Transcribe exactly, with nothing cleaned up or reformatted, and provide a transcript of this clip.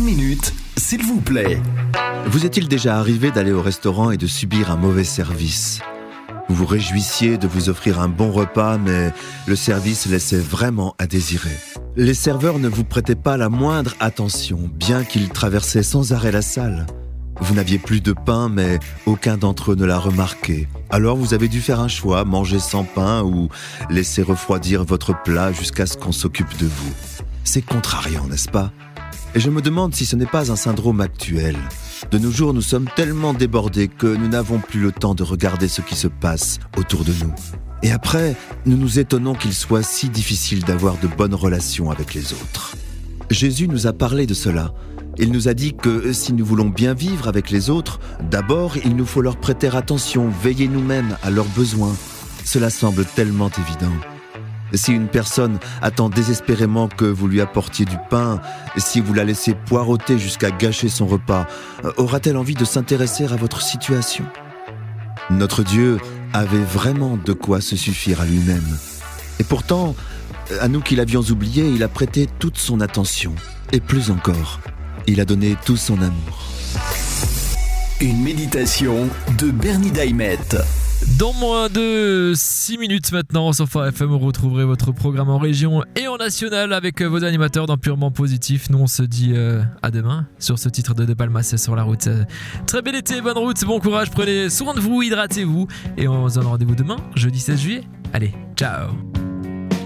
Une minute, s'il vous plaît. Vous est-il déjà arrivé d'aller au restaurant et de subir un mauvais service ? Vous vous réjouissiez de vous offrir un bon repas, mais le service laissait vraiment à désirer. Les serveurs ne vous prêtaient pas la moindre attention, bien qu'ils traversaient sans arrêt la salle. Vous n'aviez plus de pain, mais aucun d'entre eux ne l'a remarqué. Alors vous avez dû faire un choix, manger sans pain ou laisser refroidir votre plat jusqu'à ce qu'on s'occupe de vous. C'est contrariant, n'est-ce pas ? Et je me demande si ce n'est pas un syndrome actuel. De nos jours, nous sommes tellement débordés que nous n'avons plus le temps de regarder ce qui se passe autour de nous. Et après, nous nous étonnons qu'il soit si difficile d'avoir de bonnes relations avec les autres. Jésus nous a parlé de cela. Il nous a dit que si nous voulons bien vivre avec les autres, d'abord, il nous faut leur prêter attention, veiller nous-mêmes à leurs besoins. Cela semble tellement évident. Si une personne attend désespérément que vous lui apportiez du pain, si vous la laissez poireauter jusqu'à gâcher son repas, aura-t-elle envie de s'intéresser à votre situation ? Notre Dieu avait vraiment de quoi se suffire à lui-même. Et pourtant, à nous qui l'avions oublié, il a prêté toute son attention. Et plus encore, il a donné tout son amour. Une méditation de Bernie Daimet. Dans moins de six minutes maintenant sur Phare F M, vous retrouverez votre programme en région et en national avec vos animateurs dans Purement Positif. Nous on se dit euh, à demain sur ce titre de De Palmas, c'est sur la route. Très bel été, bonne route, bon courage, prenez soin de vous, hydratez-vous et on se donne rendez-vous demain, jeudi seize juillet. Allez, ciao.